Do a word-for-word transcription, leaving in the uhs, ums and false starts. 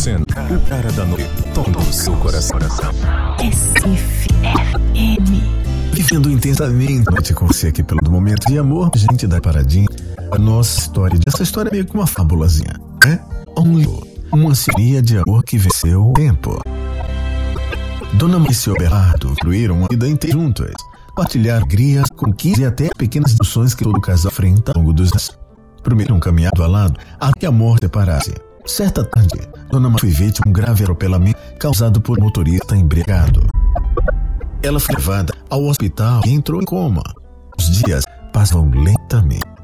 Sena, o cara da noite, toca no seu coração. Recife F M. Vivendo intensamente com você aqui pelo momento de amor, gente da Paradinha. A nossa história, essa história é meio que uma fábulazinha, né? Um, uma sinfonia de amor que venceu o tempo. Dona Márcia e Abelardo construíram uma vida inteira juntas. Partilhar alegrias, conquistas e até pequenas discussões que todo casal enfrenta ao longo dos anos. Primeiro um caminhado ao lado, até a morte separasse. Certa tarde, Dona Márcia foi vítima de um grave atropelamento causado por um motorista embriagado. Ela foi levada ao hospital e entrou em coma. Os dias passavam lentamente.